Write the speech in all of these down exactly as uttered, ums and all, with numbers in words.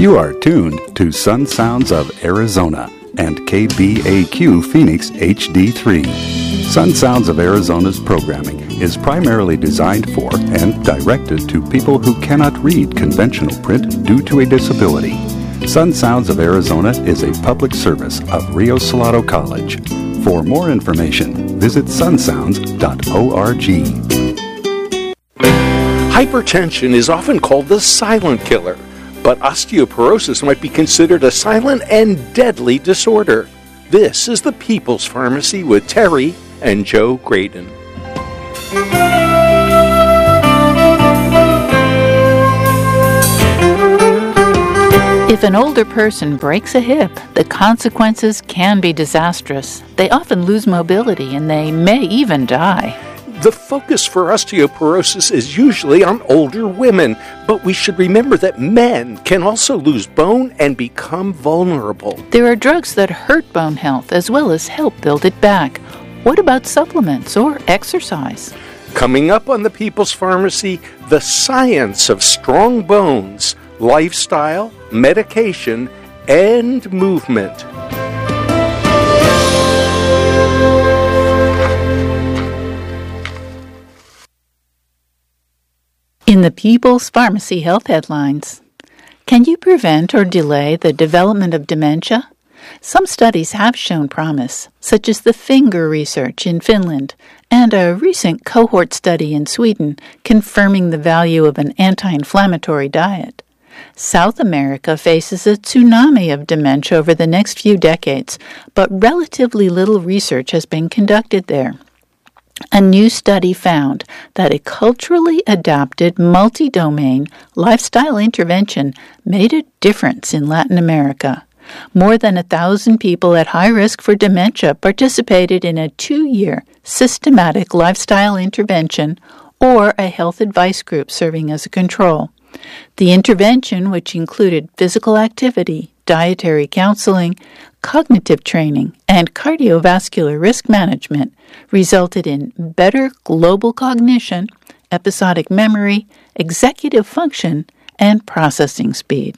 You are tuned to Sun Sounds of Arizona and K B A Q Phoenix H D three. Sun Sounds of Arizona's programming is primarily designed for and directed to people who cannot read conventional print due to a disability. Sun Sounds of Arizona is a public service of Rio Salado College. For more information, visit sun sounds dot org. Hypertension is often called the silent killer, but osteoporosis might be considered a silent and deadly disorder. This is the People's Pharmacy with Terry and Joe Graydon. If an older person breaks a hip, the consequences can be disastrous. They often lose mobility and they may even die. The focus for osteoporosis is usually on older women, but we should remember that men can also lose bone and become vulnerable. There are drugs that hurt bone health as well as help build it back. What about supplements or exercise? Coming up on the People's Pharmacy, the science of strong bones, lifestyle, medication, and movement. In the People's Pharmacy Health Headlines, can you prevent or delay the development of dementia? Some studies have shown promise, such as the FINGER research in Finland and a recent cohort study in Sweden confirming the value of an anti-inflammatory diet. South America faces a tsunami of dementia over the next few decades, but relatively little research has been conducted there. A new study found that a culturally adapted, multi-domain lifestyle intervention made a difference in Latin America. More than a thousand people at high risk for dementia participated in a two-year systematic lifestyle intervention or a health advice group serving as a control. The intervention, which included physical activity, dietary counseling, cognitive training, and cardiovascular risk management, resulted in better global cognition, episodic memory, executive function, and processing speed.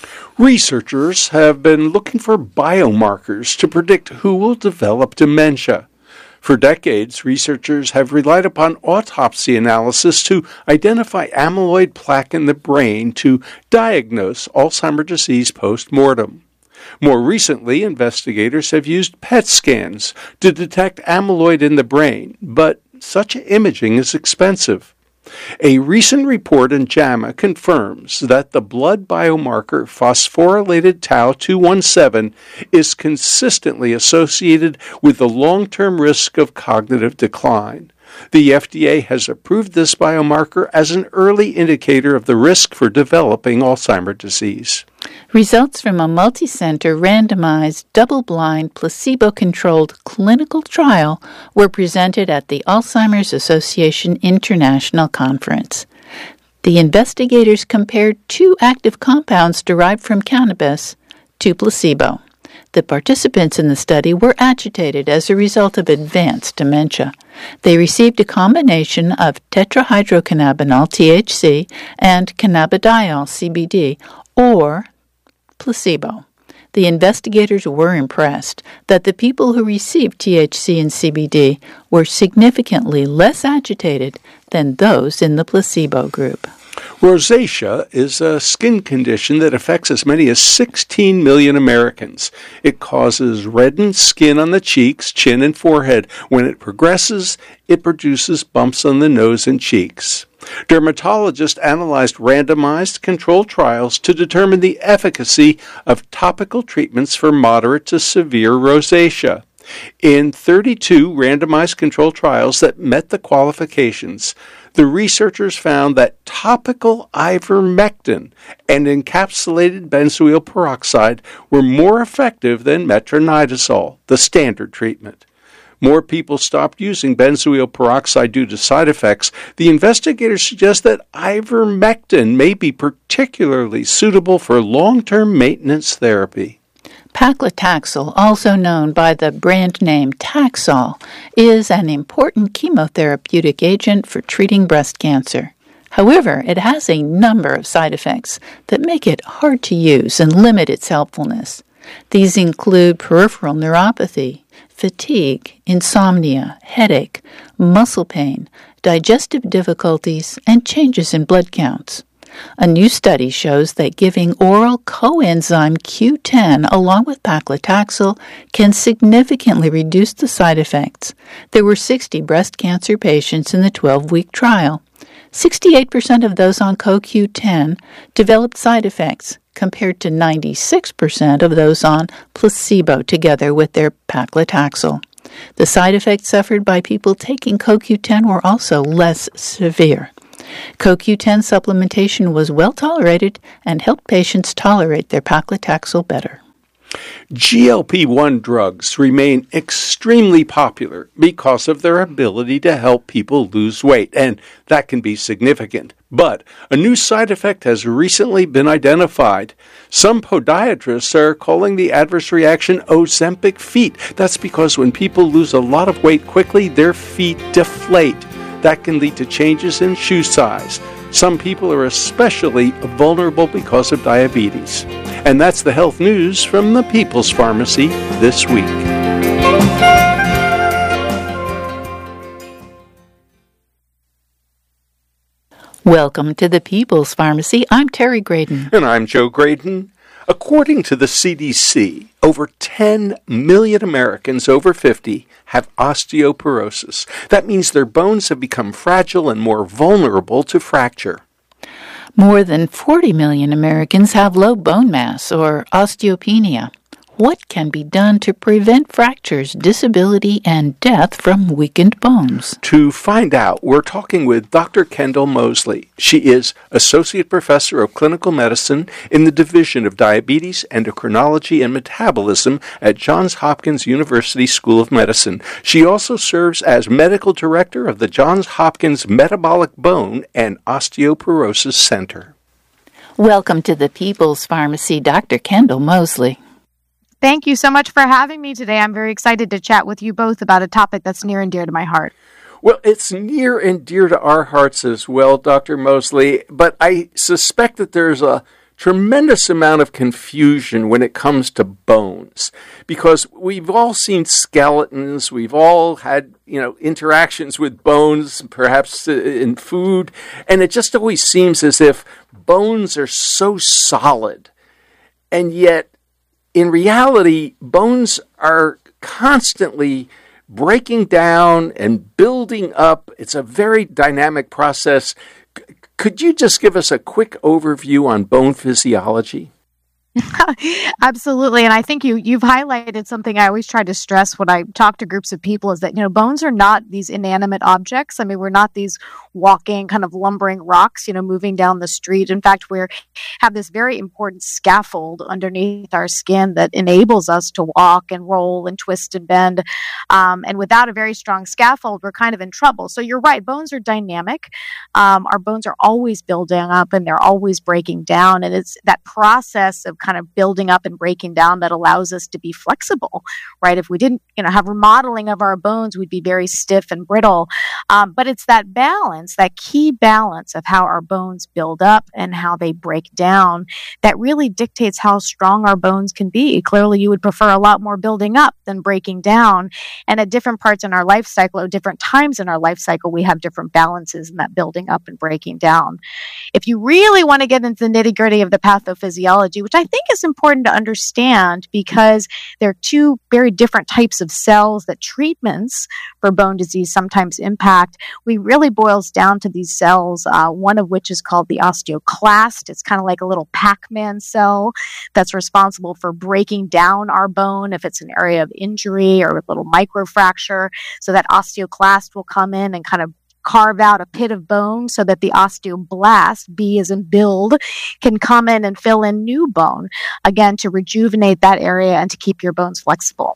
Researchers have been looking for biomarkers to predict who will develop dementia. For decades, researchers have relied upon autopsy analysis to identify amyloid plaque in the brain to diagnose Alzheimer's disease post-mortem. More recently, investigators have used P E T scans to detect amyloid in the brain, but such imaging is expensive. A recent report in JAMA confirms that the blood biomarker phosphorylated tau two seventeen is consistently associated with the long-term risk of cognitive decline. The F D A has approved this biomarker as an early indicator of the risk for developing Alzheimer's disease. Results from a multi-center, randomized, double-blind, placebo-controlled clinical trial were presented at the Alzheimer's Association International Conference. The investigators compared two active compounds derived from cannabis to placebo. The participants in the study were agitated as a result of advanced dementia. They received a combination of tetrahydrocannabinol, T H C, and cannabidiol, C B D, or placebo. The investigators were impressed that the people who received T H C and C B D were significantly less agitated than those in the placebo group. Rosacea is a skin condition that affects as many as sixteen million Americans. It causes reddened skin on the cheeks, chin, and forehead. When it progresses, it produces bumps on the nose and cheeks. Dermatologists analyzed randomized controlled trials to determine the efficacy of topical treatments for moderate to severe rosacea. In thirty-two randomized controlled trials that met the qualifications, the researchers found that topical ivermectin and encapsulated benzoyl peroxide were more effective than metronidazole, the standard treatment. More people stopped using benzoyl peroxide due to side effects. The investigators suggest that ivermectin may be particularly suitable for long-term maintenance therapy. Paclitaxel, also known by the brand name Taxol, is an important chemotherapeutic agent for treating breast cancer. However, it has a number of side effects that make it hard to use and limit its helpfulness. These include peripheral neuropathy, fatigue, insomnia, headache, muscle pain, digestive difficulties, and changes in blood counts. A new study shows that giving oral coenzyme Q ten along with paclitaxel can significantly reduce the side effects. There were sixty breast cancer patients in the twelve-week trial. sixty-eight percent of those on co Q ten developed side effects, compared to ninety-six percent of those on placebo together with their paclitaxel. The side effects suffered by people taking co Q ten were also less severe. co Q ten supplementation was well tolerated and helped patients tolerate their paclitaxel better. G L P one drugs remain extremely popular because of their ability to help people lose weight, and that can be significant. But a new side effect has recently been identified. Some podiatrists are calling the adverse reaction Ozempic feet. That's because when people lose a lot of weight quickly, their feet deflate. That can lead to changes in shoe size. Some people are especially vulnerable because of diabetes. And that's the health news from the People's Pharmacy this week. Welcome to the People's Pharmacy. I'm Terry Graydon. And I'm Joe Graydon. According to the C D C, over ten million Americans over fifty have osteoporosis. That means their bones have become fragile and more vulnerable to fracture. More than forty million Americans have low bone mass, or osteopenia. What can be done to prevent fractures, disability, and death from weakened bones? To find out, we're talking with Doctor Kendall Mosley. She is Associate Professor of Clinical Medicine in the Division of Diabetes, Endocrinology, and Metabolism at Johns Hopkins University School of Medicine. She also serves as Medical Director of the Johns Hopkins Metabolic Bone and Osteoporosis Center. Welcome to the People's Pharmacy, Doctor Kendall Mosley. Thank you so much for having me today. I'm very excited to chat with you both about a topic that's near and dear to my heart. Well, it's near and dear to our hearts as well, Doctor Mosley, but I suspect that there's a tremendous amount of confusion when it comes to bones, because we've all seen skeletons, we've all had, you know, interactions with bones, perhaps in food, and it just always seems as if bones are so solid, and yet in reality, bones are constantly breaking down and building up. It's a very dynamic process. C- could you just give us a quick overview on bone physiology? Absolutely. And I think you, you've highlighted something I always try to stress when I talk to groups of people is that, you know, bones are not these inanimate objects. I mean, we're not these walking kind of lumbering rocks, you know, moving down the street. In fact, we have this very important scaffold underneath our skin that enables us to walk and roll and twist and bend. Um, and without a very strong scaffold, we're kind of in trouble. So you're right. Bones are dynamic. Um, our bones are always building up and they're always breaking down. And it's that process of kind of building up and breaking down that allows us to be flexible, right? If we didn't, you know, have remodeling of our bones, we'd be very stiff and brittle. Um, but it's that balance, that key balance of how our bones build up and how they break down that really dictates how strong our bones can be. Clearly, you would prefer a lot more building up than breaking down. And at different parts in our life cycle, at different times in our life cycle, we have different balances in that building up and breaking down. If you really want to get into the nitty-gritty of the pathophysiology, which I think is important to understand because there are two very different types of cells that treatments for bone disease sometimes impact, we really boils down to these cells, uh, one of which is called the osteoclast. It's kind of like a little Pac-Man cell that's responsible for breaking down our bone if it's an area of injury or a little microfracture. So that osteoclast will come in and kind of carve out a pit of bone so that the osteoblast, B as in build, can come in and fill in new bone, again, to rejuvenate that area and to keep your bones flexible.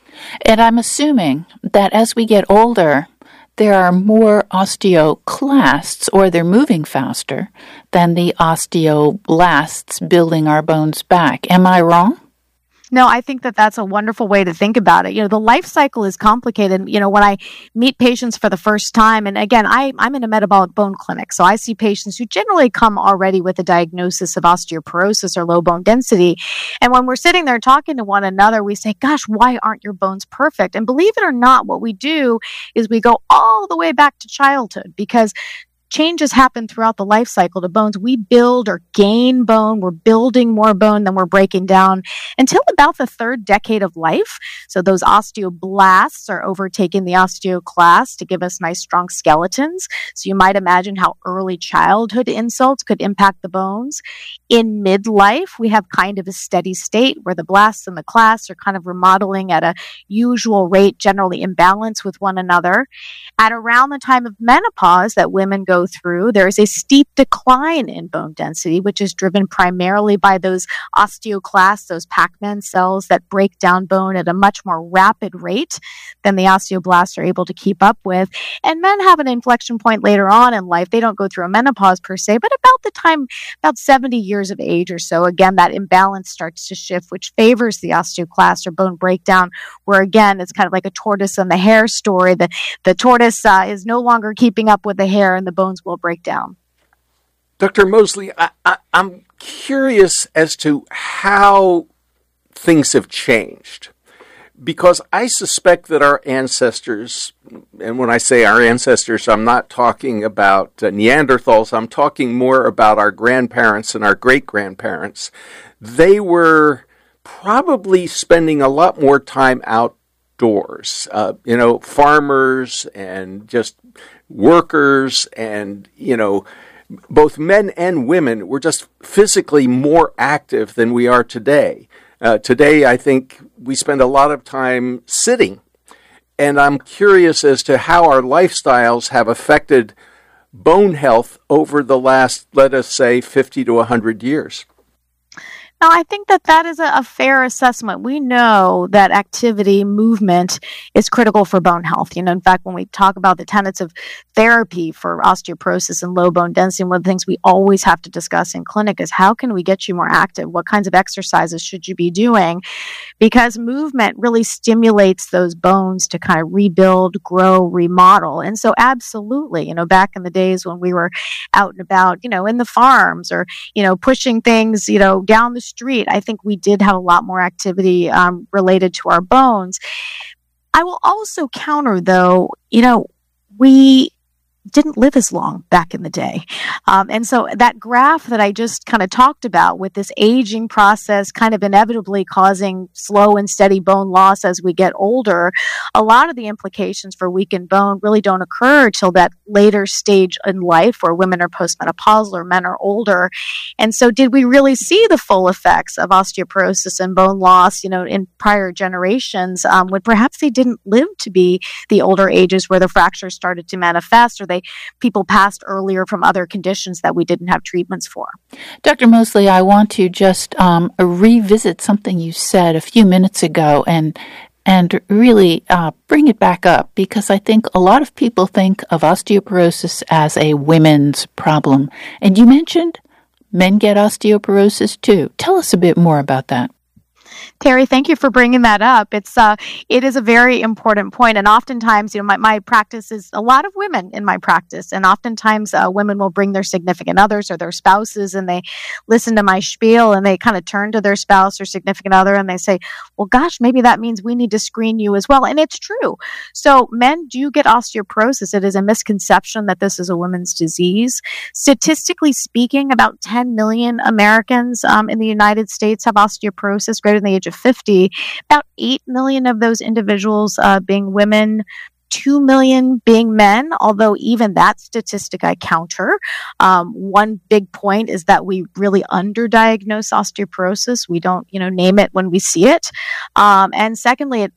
And I'm assuming that as we get older, there are more osteoclasts, or they're moving faster, than the osteoblasts building our bones back. Am I wrong? No, I think that that's a wonderful way to think about it. You know, the life cycle is complicated. You know, when I meet patients for the first time, and again, I, I'm in a metabolic bone clinic, so I see patients who generally come already with a diagnosis of osteoporosis or low bone density. And when we're sitting there talking to one another, we say, gosh, why aren't your bones perfect? And believe it or not, what we do is we go all the way back to childhood, because changes happen throughout the life cycle to bones. We build or gain bone. We're building more bone than we're breaking down until about the third decade of life. So those osteoblasts are overtaking the osteoclasts to give us nice, strong skeletons. So you might imagine how early childhood insults could impact the bones. In midlife, we have kind of a steady state where the blasts and the clasts are kind of remodeling at a usual rate, generally in balance with one another. At around the time of menopause that women go through, there is a steep decline in bone density, which is driven primarily by those osteoclasts, those Pac-Man cells that break down bone at a much more rapid rate than the osteoblasts are able to keep up with. And men have an inflection point later on in life. They don't go through a menopause per se, but about the time, about seventy years of age or so, again, that imbalance starts to shift, which favors the osteoclast or bone breakdown, where again, it's kind of like a tortoise and the hare story. The, the tortoise uh, is no longer keeping up with the hare, and the bones will break down. Doctor Mosley, I, I, I'm curious as to how things have changed, because I suspect that our ancestors, and when I say our ancestors, I'm not talking about uh, Neanderthals, I'm talking more about our grandparents and our great-grandparents. They were probably spending a lot more time outdoors, uh, you know, farmers and just workers, and, you know, both men and women were just physically more active than we are today. Uh, today, I think we spend a lot of time sitting, and I'm curious as to how our lifestyles have affected bone health over the last, let us say, fifty to one hundred years. Now, I think that that is a, a fair assessment. We know that activity, movement is critical for bone health. You know, in fact, when we talk about the tenets of therapy for osteoporosis and low bone density, one of the things we always have to discuss in clinic is how can we get you more active? What kinds of exercises should you be doing? Because movement really stimulates those bones to kind of rebuild, grow, remodel. And so absolutely, you know, back in the days when we were out and about, you know, in the farms or, you know, pushing things, you know, down the street, I think we did have a lot more activity um, related to our bones. I will also counter, though, you know, we didn't live as long back in the day. Um, and so that graph that I just kind of talked about with this aging process kind of inevitably causing slow and steady bone loss as we get older, a lot of the implications for weakened bone really don't occur until that later stage in life where women are postmenopausal or men are older. And so did we really see the full effects of osteoporosis and bone loss, you know, in prior generations um, when perhaps they didn't live to be the older ages where the fractures started to manifest, or they people passed earlier from other conditions that we didn't have treatments for? Doctor Mosley, I want to just um, revisit something you said a few minutes ago and and really uh, bring it back up, because I think a lot of people think of osteoporosis as a women's problem. And you mentioned men get osteoporosis too. Tell us a bit more about that. Terry, thank you for bringing that up. It's uh, it is a very important point, and oftentimes, you know, my, my practice is a lot of women in my practice, and oftentimes uh, women will bring their significant others or their spouses, and they listen to my spiel, and they kind of turn to their spouse or significant other, and they say, "Well, gosh, maybe that means we need to screen you as well," and it's true. So men do get osteoporosis. It is a misconception that this is a women's disease. Statistically speaking, about ten million Americans um, in the United States have osteoporosis greater than the age of fifty, about eight million of those individuals uh, being women, two million being men, although even that statistic I counter. Um, one big point is that we really underdiagnose osteoporosis. We don't, you know, name it when we see it. Um, and secondly, it, it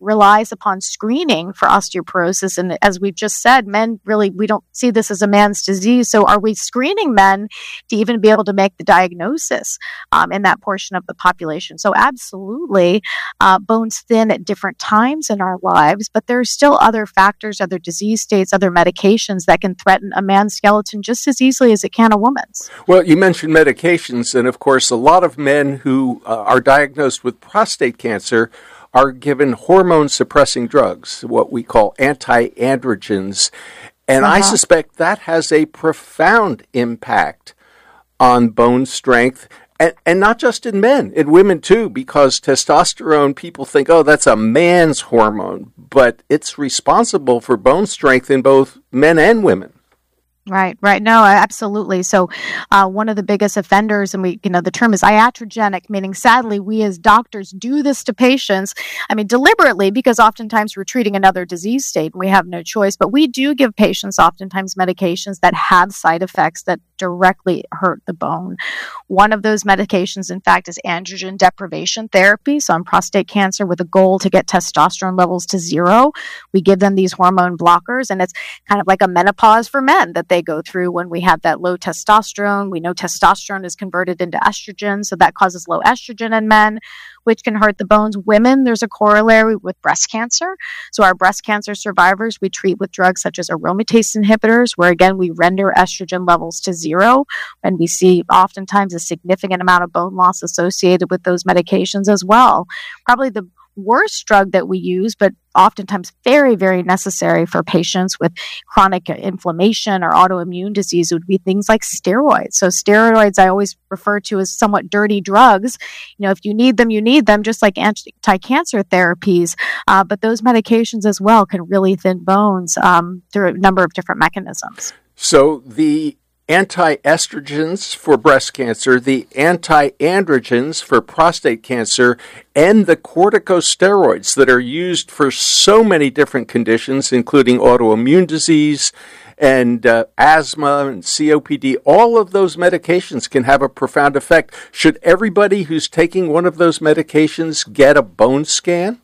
relies upon screening for osteoporosis. And as we've just said, men really, we don't see this as a man's disease. So are we screening men to even be able to make the diagnosis um, in that portion of the population? So absolutely, uh, bones thin at different times in our lives, but there are still other factors, other disease states, other medications that can threaten a man's skeleton just as easily as it can a woman's. Well, you mentioned medications, and of course, a lot of men who uh, are diagnosed with prostate cancer are given hormone-suppressing drugs, what we call anti-androgens, and uh-huh. I suspect that has a profound impact on bone strength, and, and not just in men, in women too, because testosterone, people think, oh, that's a man's hormone, but it's responsible for bone strength in both men and women. Right, right. No, absolutely. So uh, one of the biggest offenders, and we, you know, the term is iatrogenic, meaning sadly, we as doctors do this to patients. I mean, deliberately, because oftentimes we're treating another disease state and we have no choice, but we do give patients oftentimes medications that have side effects that directly hurt the bone. One of those medications, in fact, is androgen deprivation therapy. So on prostate cancer with a goal to get testosterone levels to zero, we give them these hormone blockers, and it's kind of like a menopause for men that they go through when we have that low testosterone. We know testosterone is converted into estrogen, so that causes low estrogen in men, which can hurt the bones. Women, there's a corollary with breast cancer. So our breast cancer survivors, we treat with drugs such as aromatase inhibitors, where again, we render estrogen levels to zero. And we see oftentimes a significant amount of bone loss associated with those medications as well. Probably the worst drug that we use, but oftentimes very, very necessary for patients with chronic inflammation or autoimmune disease, would be things like steroids. So steroids I always refer to as somewhat dirty drugs. You know, if you need them, you need them, just like anti-cancer therapies. Uh, but those medications as well can really thin bones um, through a number of different mechanisms. So the anti-estrogens for breast cancer, the anti-androgens for prostate cancer, and the corticosteroids that are used for so many different conditions, including autoimmune disease and uh, asthma and C O P D, all of those medications can have a profound effect. Should everybody who's taking one of those medications get a bone scan?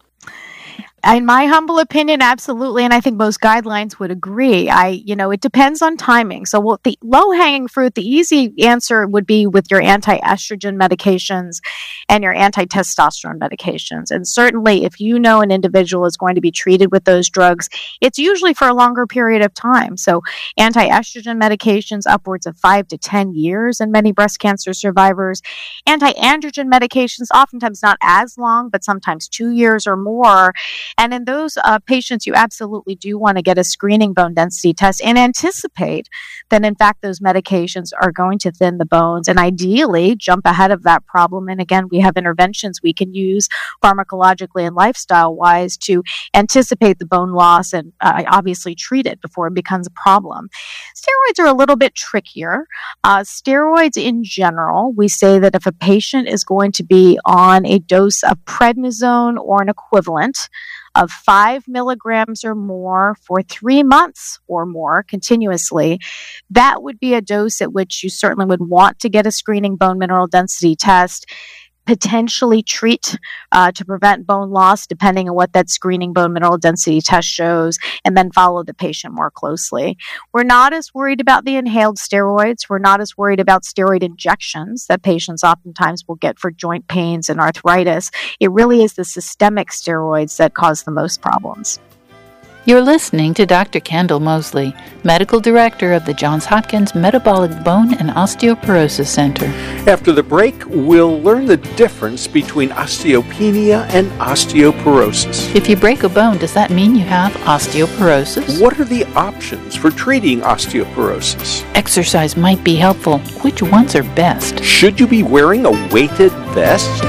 In my humble opinion, absolutely. And I think most guidelines would agree. I, you know, it depends on timing. So what the low-hanging fruit, the easy answer would be with your anti-estrogen medications and your anti-testosterone medications. And certainly if you know an individual is going to be treated with those drugs, it's usually for a longer period of time. So anti-estrogen medications, upwards of five to ten years in many breast cancer survivors. Anti-androgen medications, oftentimes not as long, but sometimes two years or more. And in those uh, patients, you absolutely do want to get a screening bone density test and anticipate that, in fact, those medications are going to thin the bones, and ideally jump ahead of that problem. And again, we have interventions we can use pharmacologically and lifestyle-wise to anticipate the bone loss and uh, obviously treat it before it becomes a problem. Steroids are a little bit trickier. Uh, steroids in general, we say that if a patient is going to be on a dose of prednisone or an equivalent of five milligrams or more for three months or more continuously, that would be a dose at which you certainly would want to get a screening bone mineral density test, potentially treat uh, to prevent bone loss, depending on what that screening bone mineral density test shows, and then follow the patient more closely. We're not as worried about the inhaled steroids. We're not as worried about steroid injections that patients oftentimes will get for joint pains and arthritis. It really is the systemic steroids that cause the most problems. You're listening to Doctor Kendall Mosley, Medical Director of the Johns Hopkins Metabolic Bone and Osteoporosis Center. After the break, we'll learn the difference between osteopenia and osteoporosis. If you break a bone, does that mean you have osteoporosis? What are the options for treating osteoporosis? Exercise might be helpful. Which ones are best? Should you be wearing a weighted vest?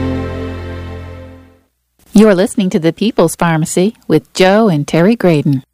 You're listening to The People's Pharmacy with Joe and Terry Graydon.